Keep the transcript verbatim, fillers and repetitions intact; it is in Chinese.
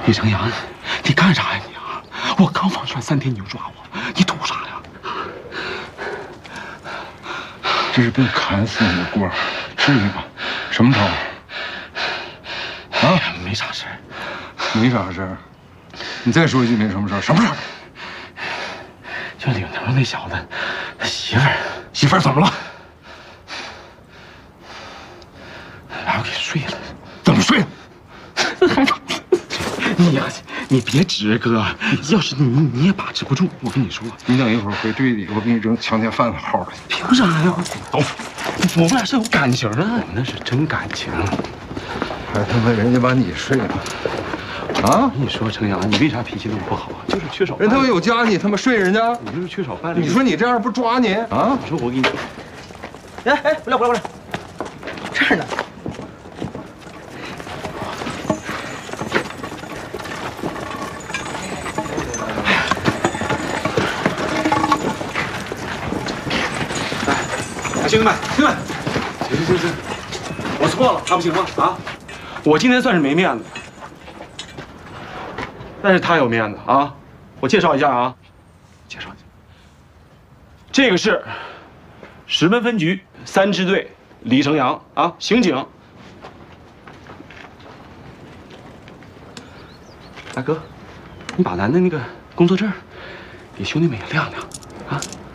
李成阳，你干啥呀你啊？我刚放出来三天你就抓我，你图啥呀？ 这是被砍死你的锅，至于吗？什么仇？啊， 没啥事儿， 没啥事儿。你再说一句没什么事儿，什么事儿？ 就领头那小子，他媳妇儿， 媳妇儿怎么了？ 把我给睡了。 怎么睡了？ 你呀，你别指哥，要是你你也把持不住，我跟你说， 你等一会儿回队里，我给你扔强奸犯的号了。 凭啥呀？走，我们俩是有感情的，我们那是真感情。 还他妈人家把你睡了，啊！ 你说程阳，你为啥脾气那么不好啊？就是缺少人他妈有家，你他妈睡人家， 你就是缺少伴侣。 你说你这样不抓你啊？ 你说我给你说， 哎哎，过来过来过来，这儿呢。 来，兄弟们，兄弟们，行行行行，我错了，还不行吗？啊，我今天算是没面子，但是他有面子啊。我介绍一下啊，介绍一下，这个是石门分局三支队李成阳啊，刑警。大哥，你把咱的那个工作证给兄弟们也亮亮啊。